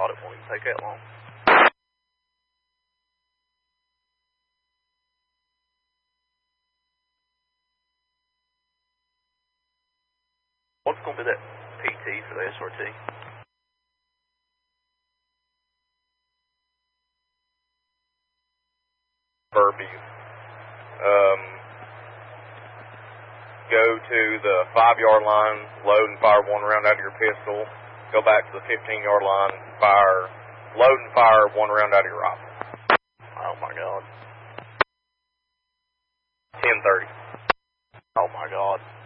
thought it wouldn't take that long. What's going to be that PT for the SRT? Burpees. Go to the 5-yard line, load and fire 1 round out of your pistol. Go back to the 15-yard line, load and fire 1 round out of your rifle. Oh my God. 10:30. Oh my God.